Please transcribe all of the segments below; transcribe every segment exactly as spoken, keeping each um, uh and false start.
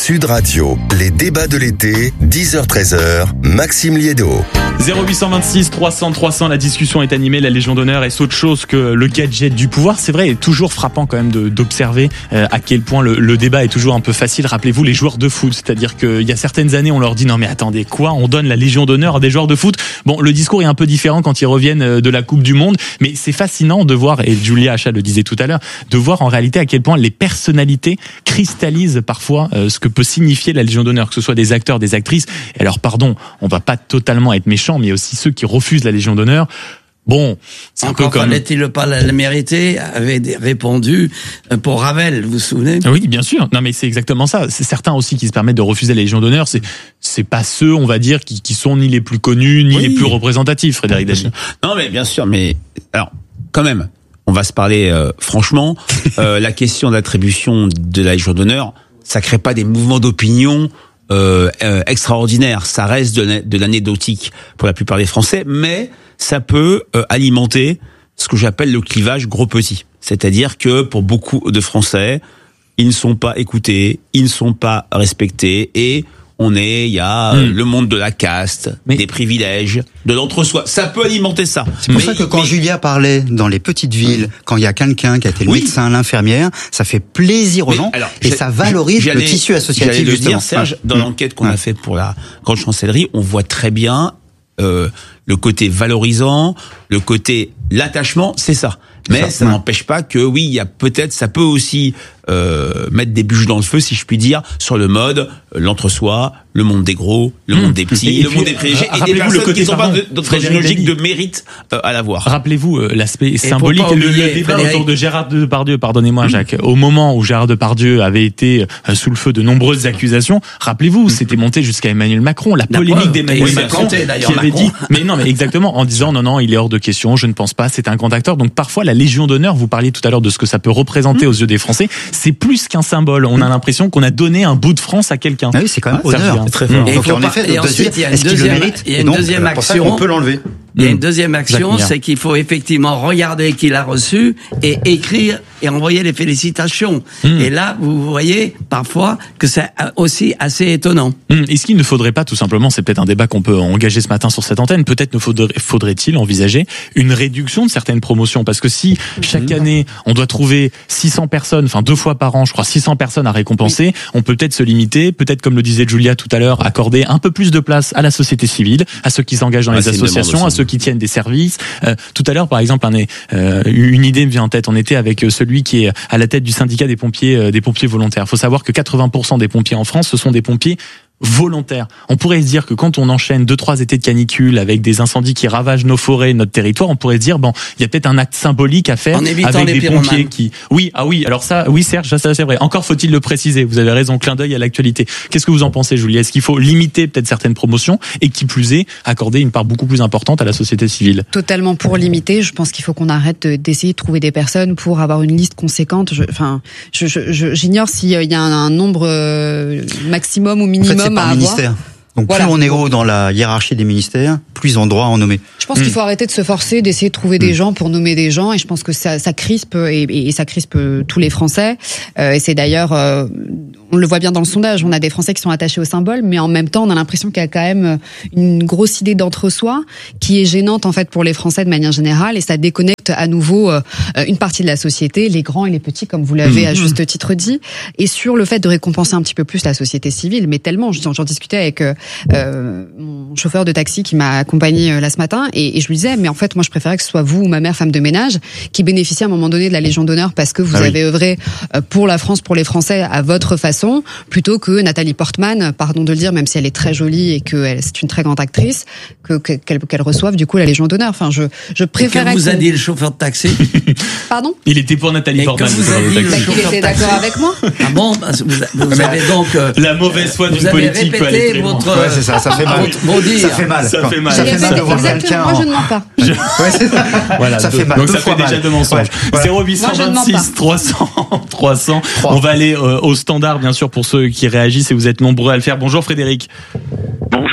Sud Radio, les débats de l'été, dix heures treize heures, Maxime Liédo. zéro huit cent vingt-six trois cents trois cents, la discussion est animée, la Légion d'honneur est autre chose que le gadget du pouvoir. C'est vrai, il est toujours frappant quand même de, d'observer euh, à quel point le, le débat est toujours un peu facile. Rappelez-vous les joueurs de foot, c'est-à-dire qu'il y a certaines années on leur dit non mais attendez quoi, on donne la Légion d'honneur à des joueurs de foot. Bon, le discours est un peu différent quand ils reviennent de la Coupe du Monde, mais c'est fascinant de voir, et Julia Achat le disait tout à l'heure, de voir en réalité à quel point les personnalités cristallisent parfois euh, ce que peut signifier la Légion d'honneur, que ce soit des acteurs, des actrices. Et alors pardon, on va pas totalement être méchant, mais il y a aussi ceux qui refusent la Légion d'honneur. Bon, c'est un Encore peu comme... fallait-il pas la mériter, avait répondu pour Ravel, vous vous souvenez? Oui, bien sûr. Non, mais c'est exactement ça. C'est certains aussi qui se permettent de refuser la Légion d'honneur. C'est, c'est pas ceux, on va dire, qui, qui sont ni les plus connus, ni oui. les plus représentatifs, Frédéric Dagy. Non, mais bien sûr, mais alors, quand même, on va se parler euh, franchement. euh, la question d'attribution de la Légion d'honneur, ça crée pas des mouvements d'opinion euh, euh, extraordinaires. Ça reste de, de l'anecdotique pour la plupart des Français, mais ça peut euh, alimenter ce que j'appelle le clivage gros-petit. C'est-à-dire que pour beaucoup de Français, ils ne sont pas écoutés, ils ne sont pas respectés, et on est, il y a mmh. le monde de la caste, mais des privilèges, de l'entre-soi. Ça peut alimenter ça. C'est pour mais, ça que quand mais... Julia parlait dans les petites villes, mmh. quand il y a quelqu'un qui a été le oui. médecin, l'infirmière, ça fait plaisir aux mais, gens alors, et ça valorise le tissu associatif. J'allais le justement. dire, Serge, dans mmh. l'enquête qu'on mmh. a fait pour la Grande Chancellerie, on voit très bien euh, le côté valorisant, le côté l'attachement, c'est ça. Mais ça, ça ouais. n'empêche pas que oui, il y a peut-être, ça peut aussi euh, mettre des bûches dans le feu, si je puis dire, sur le mode, l'entre-soi, le monde des gros, le mmh. monde des petits, et le puis, monde des privilégiés, euh, et des personnes le côté qui n'ont pas de logique de mérite euh, à l'avoir. Rappelez-vous euh, l'aspect symbolique, le, oublier, le débat Frédéric. autour de Gérard Depardieu, pardonnez-moi mmh. Jacques, au moment où Gérard Depardieu avait été euh, sous le feu de nombreuses accusations, rappelez-vous, mmh. c'était monté jusqu'à Emmanuel Macron, la polémique d'Emmanuel oui, Macron, qui Macron. avait dit, mais non, mais exactement, en disant non, non, il est hors de question, je ne pense pas, c'est un grand acteur. Donc parfois la Légion d'honneur, vous parliez tout à l'heure de ce que ça peut représenter mmh. aux yeux des Français, c'est plus qu'un symbole. On a l'impression qu'on a donné un bout de France à quelqu'un. Ah oui, c'est quand même honneur. C'est très fort. Et, en effet, et ensuite, il y a une deuxième, il y a une deuxième action. On peut l'enlever. Il y a une deuxième action, c'est qu'il faut effectivement regarder qui l'a reçu et écrire et envoyer les félicitations. Mmh. Et là, vous voyez parfois que c'est aussi assez étonnant. Mmh. Est-ce qu'il ne faudrait pas, tout simplement, c'est peut-être un débat qu'on peut engager ce matin sur cette antenne, peut-être ne faudrait, faudrait-il envisager une réduction de certaines promotions? Parce que si chaque mmh. année, on doit trouver six cents personnes, enfin deux fois par an, je crois, six cents personnes à récompenser, oui. on peut peut-être se limiter, peut-être, comme le disait Julia tout à l'heure, accorder un peu plus de place à la société civile, à ceux qui s'engagent dans ah, les associations, à ceux qui tiennent des services. Euh, tout à l'heure, par exemple, un, euh, une idée me vient en tête. On était avec celui qui est à la tête du syndicat des pompiers, euh, des pompiers volontaires. Il faut savoir que quatre-vingts pour cent des pompiers en France, ce sont des pompiers volontaire. On pourrait se dire que quand on enchaîne deux trois étés de canicule avec des incendies qui ravagent nos forêts, notre territoire, on pourrait se dire bon, il y a peut-être un acte symbolique à faire avec des pompiers qui oui, ah oui, alors ça oui Serge, ça c'est vrai. Encore faut-il le préciser. Vous avez raison, clin d'œil à l'actualité. Qu'est-ce que vous en pensez, Julie? Est-ce qu'il faut limiter peut-être certaines promotions et qui plus est accorder une part beaucoup plus importante à la société civile? Totalement pour limiter, je pense qu'il faut qu'on arrête d'essayer de trouver des personnes pour avoir une liste conséquente. Je, enfin, je, je, j'ignore s'il y a un, un nombre maximum ou minimum en fait, à avoir. Ministère. Donc voilà. Plus on est haut dans la hiérarchie des ministères, plus ils ont droit à en nommer. Je pense mmh. qu'il faut arrêter de se forcer, d'essayer de trouver mmh. des gens pour nommer des gens, et je pense que ça, ça crispe et, et ça crispe tous les Français. Euh, et c'est d'ailleurs, euh, on le voit bien dans le sondage, on a des Français qui sont attachés au symbole, mais en même temps, on a l'impression qu'il y a quand même une grosse idée d'entre-soi qui est gênante en fait pour les Français de manière générale, et ça déconnecte à nouveau euh, une partie de la société, les grands et les petits, comme vous l'avez mmh. à juste titre dit, et sur le fait de récompenser un petit peu plus la société civile, mais tellement, j'en, j'en discutais avec euh, Euh, mon chauffeur de taxi qui m'a accompagné euh, là ce matin, et, et je lui disais mais en fait moi je préférais que ce soit vous ou ma mère femme de ménage qui bénéficie à un moment donné de la Légion d'honneur parce que vous ah avez oui. œuvré euh, pour la France, pour les Français à votre façon, plutôt que Nathalie Portman, pardon de le dire, même si elle est très jolie et que elle, c'est une très grande actrice, que, que qu'elle, qu'elle reçoive du coup la Légion d'honneur. Enfin je je préférais. Que vous que... a dit le chauffeur de taxi? Pardon? Il était pour Nathalie et Portman. Que vous a dit le il était d'accord avec moi? Ah bon, vous, vous avez donc euh, la mauvaise foi d'une politique peut aller très loin. Votre, ouais, c'est ça, ça fait mal. Ça fait mal. Ça fait mal. Ça fait mal de voir quelqu'un. Moi, je ne mens pas. Je... Ouais, c'est ça. Voilà, ça deux, fait mal. Donc ça fait déjà deux mensonges. Ouais. zéro huit cent vingt-six trois cents trois cents. On va aller euh, au standard, bien sûr, pour ceux qui réagissent et vous êtes nombreux à le faire. Bonjour Frédéric. Bonjour.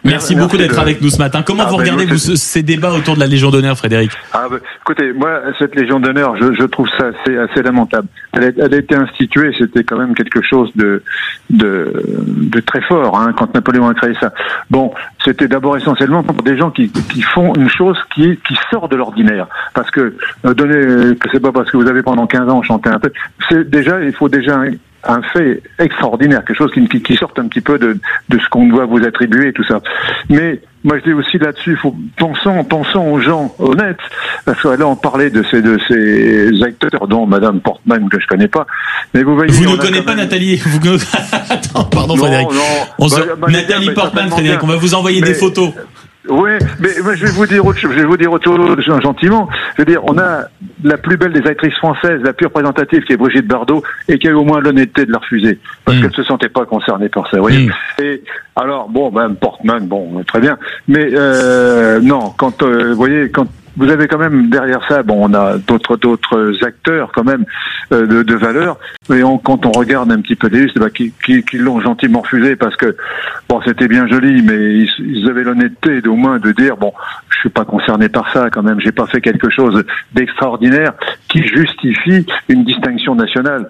Merci, merci beaucoup d'être de... avec nous ce matin. Comment ah, vous ben regardez vous, ces débats autour de la Légion d'honneur, Frédéric? Ah, ben, écoutez, moi, cette Légion d'honneur, je, je trouve ça assez, assez lamentable. Elle a, elle a été instituée, c'était quand même quelque chose de, de, de très fort, hein, quand Napoléon a créé ça. Bon, c'était d'abord essentiellement pour des gens qui, qui font une chose qui, qui sort de l'ordinaire. Parce que, euh, donner, que c'est pas parce que vous avez pendant quinze ans chanté un peu, c'est déjà, il faut déjà un, un fait extraordinaire, quelque chose qui, qui, qui sorte un petit peu de, de ce qu'on doit vous attribuer et tout ça. Mais moi, je dis aussi là-dessus, faut pensons, pensons aux gens honnêtes, parce que là, on parlait de ces de ces acteurs, dont Madame Portman que je connais pas. Mais vous voyez, vous ne connaissez pas même... Nathalie. Vous... Attends, pardon, non, Frédéric. Non. On bah, se... bah, Nathalie Portman, Frédéric, bien. On va vous envoyer mais... des photos. Oui, mais, mais je vais vous dire autre chose, je vais vous dire autre chose gentiment. Je veux dire, on a la plus belle des actrices françaises, la plus représentative, qui est Brigitte Bardot, et qui a eu au moins l'honnêteté de la refuser, parce mmh. qu'elle se sentait pas concernée par ça. Vous voyez. Mmh. Et alors, bon, Mme Portman, bon, très bien, mais euh, non, quand euh, vous voyez, quand vous avez quand même derrière ça, bon, on a d'autres d'autres acteurs quand même euh, de, de valeur, mais on, quand on regarde un petit peu les listes, bah, qui, qui, qui l'ont gentiment refusé parce que bon, c'était bien joli, mais ils, ils avaient l'honnêteté d'au moins de dire bon, je suis pas concerné par ça quand même, j'ai pas fait quelque chose d'extraordinaire qui justifie une distinction nationale.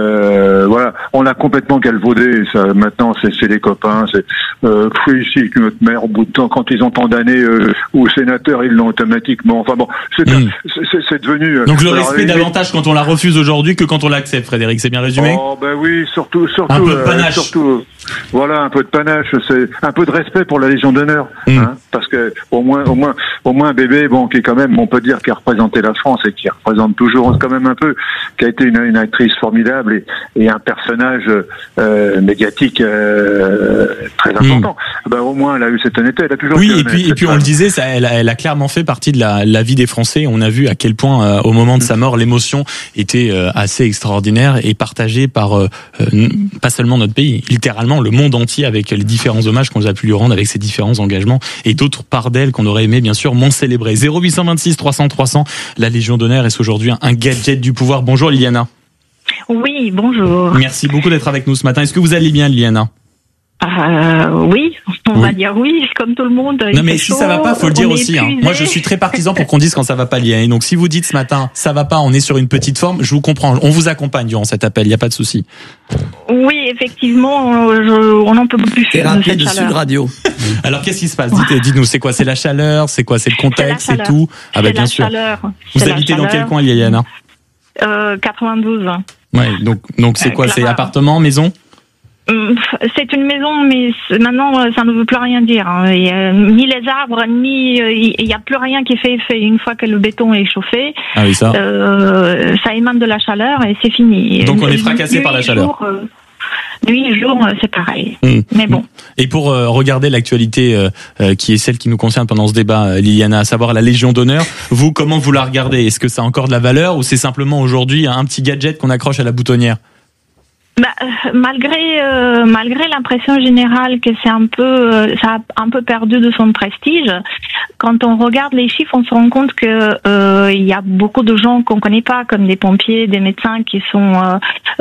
Euh, voilà, on l'a complètement galvaudé. Ça, maintenant, c'est, c'est les copains, c'est euh, oui, ici que notre maire, au bout de temps, quand ils ont tant d'années euh, ou sénateurs, ils l'ont automatiquement. Enfin bon, c'est, mmh. c'est, c'est devenu. Donc le respect alors, davantage quand on la refuse aujourd'hui que quand on l'accepte, Frédéric, c'est bien résumé? Oh ben oui, surtout, surtout, un peu de panache. Euh, surtout, voilà, un peu de panache, c'est un peu de respect pour la Légion d'honneur, mmh. hein, parce que au moins, au moins, au moins, bébé, bon, qui est quand même, on peut dire, qui a représenté la France et qui représente toujours quand même un peu, qui a été une, une actrice formidable et, et un personnage euh, médiatique euh, très important. Mmh. Ben au moins, elle a eu cette honnêteté, elle a toujours. Oui, été et puis, et puis on le disait, ça, elle, a, elle a clairement fait partie de la, la vie des Français. On a vu à quel point, euh, au moment de sa mort, l'émotion était euh, assez extraordinaire et partagée par euh, euh, pas seulement notre pays, littéralement le monde entier, avec les différents hommages qu'on a pu lui rendre, avec ses différents engagements et d'autres parts d'elle qu'on aurait aimé bien sûr m'en célébrer. zéro huit cent vingt-six trois cents trois cents, la Légion d'honneur est aujourd'hui un gadget du pouvoir. Bonjour Liliana. Oui, bonjour. Merci beaucoup d'être avec nous ce matin. Est-ce que vous allez bien, Liliana? Euh, oui, on oui. va dire oui, comme tout le monde. Non mais si chaud, ça va pas, faut le dire aussi. Hein. Moi, je suis très partisan pour qu'on dise quand ça va pas, Liliana. Donc si vous dites ce matin, ça va pas, on est sur une petite forme, je vous comprends. On vous accompagne durant cet appel, il y a pas de souci. Oui, effectivement, je, on n'en peut plus. Thérapie de Sud Radio. Alors qu'est-ce qui se passe? Dites, dites-nous, c'est quoi? C'est la chaleur? C'est quoi? C'est le contexte? C'est, c'est tout? Ah bah bien sûr. Chaleur. Vous c'est habitez dans quel coin, Liliana? euh, quatre-vingt-douze. Ouais, donc donc c'est quoi? Euh, c'est appartement, maison? C'est une maison, mais maintenant ça ne veut plus rien dire. Hein. Et, euh, ni les arbres, ni il n'y a plus rien qui fait effet. Une fois que le béton est chauffé, ah oui, ça. Euh, ça émane de la chaleur et c'est fini. Donc on est fracassé par la chaleur. Jour, euh, nuit et jour, c'est pareil. Mmh. Mais bon. Et pour euh, regarder l'actualité euh, euh, qui est celle qui nous concerne pendant ce débat, euh, Liliana, à savoir la Légion d'honneur, vous, comment vous la regardez? Est-ce que ça a encore de la valeur ou c'est simplement aujourd'hui un petit gadget qu'on accroche à la boutonnière? Bah, malgré euh, malgré l'impression générale que c'est un peu euh, ça a un peu perdu de son prestige, quand on regarde les chiffres, on se rend compte que euh, il y a beaucoup de gens qu'on connaît pas, comme des pompiers, des médecins qui sont euh,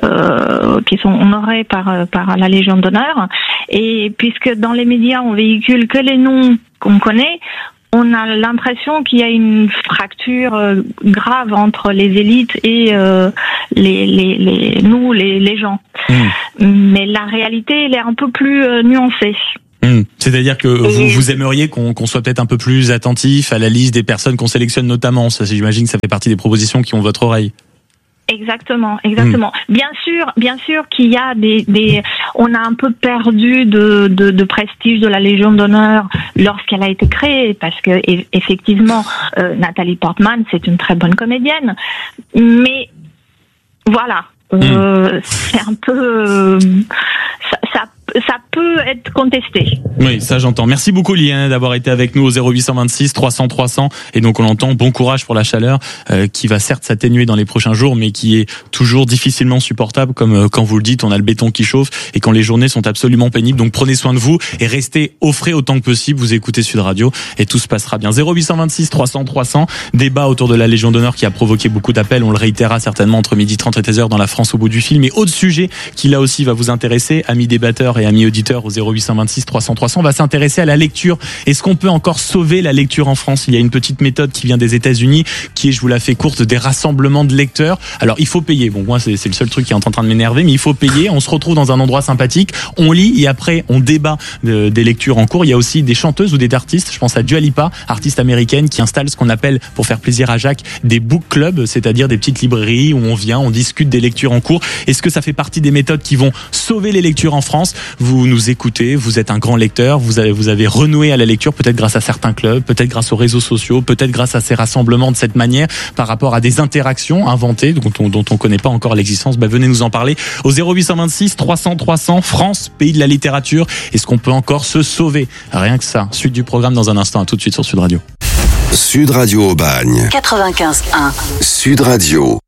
euh, qui sont honorés par par la Légion d'honneur. Et puisque dans les médias on véhicule que les noms qu'on connaît, on a l'impression qu'il y a une fracture euh, grave entre les élites et euh, les, les, les, nous, les, les gens. Mmh. Mais la réalité, elle est un peu plus euh, nuancée. Mmh. C'est-à-dire que vous, vous aimeriez qu'on, qu'on soit peut-être un peu plus attentif à la liste des personnes qu'on sélectionne notamment. Ça, j'imagine que ça fait partie des propositions qui ont votre oreille. Exactement, exactement. Mmh. Bien sûr, bien sûr qu'il y a des, des, on a un peu perdu de, de, de prestige de la Légion d'honneur lorsqu'elle a été créée, parce que effectivement, euh, Nathalie Portman, c'est une très bonne comédienne, mais voilà, euh, mmh. c'est un peu, euh, ça, ça, ça peut être contesté. Oui, ça j'entends. Merci beaucoup Liliana d'avoir été avec nous au zéro huit cent vingt-six trois cents trois cents. Et donc on l'entend, bon courage pour la chaleur euh, qui va certes s'atténuer dans les prochains jours, mais qui est toujours difficilement supportable, comme euh, quand vous le dites, on a le béton qui chauffe et quand les journées sont absolument pénibles. Donc prenez soin de vous et restez au frais autant que possible. Vous écoutez Sud Radio et tout se passera bien. zéro huit cent vingt-six trois cents trois cents. Débat autour de la Légion d'honneur qui a provoqué beaucoup d'appels. On le réitérera certainement entre midi trente et treize heures dans La France au bout du film. Et autre sujet qui là aussi va vous intéresser, amis débatteurs et amis auditeurs auditeurs au zéro huit cent vingt-six trois cents trois cents. On va s'intéresser à la lecture. Est-ce qu'on peut encore sauver la lecture en France? Il y a une petite méthode qui vient des États-Unis, qui est, je vous la fais courte, des rassemblements de lecteurs. Alors, il faut payer. Bon, moi, c'est, c'est le seul truc qui est en train de m'énerver, mais il faut payer. On se retrouve dans un endroit sympathique, on lit et après, on débat de, des lectures en cours. Il y a aussi des chanteuses ou des artistes. Je pense à Dua Lipa, artiste américaine, qui installe ce qu'on appelle, pour faire plaisir à Jacques, des book clubs, c'est-à-dire des petites librairies où on vient, on discute des lectures en cours. Est-ce que ça fait partie des méthodes qui vont sauver les lectures en France? Vous nous écoutez, vous êtes un grand lecteur, vous avez, vous avez renoué à la lecture, peut-être grâce à certains clubs, peut-être grâce aux réseaux sociaux, peut-être grâce à ces rassemblements de cette manière, par rapport à des interactions inventées dont on, dont on connaît pas encore l'existence. Bah, venez nous en parler au zéro huit cent vingt-six trois cents trois cents. France, pays de la littérature. Est-ce qu'on peut encore se sauver? Rien que ça. Suite du programme dans un instant. À tout de suite sur Sud Radio. Sud Radio Aubagne. quatre-vingt-quinze un. Sud Radio.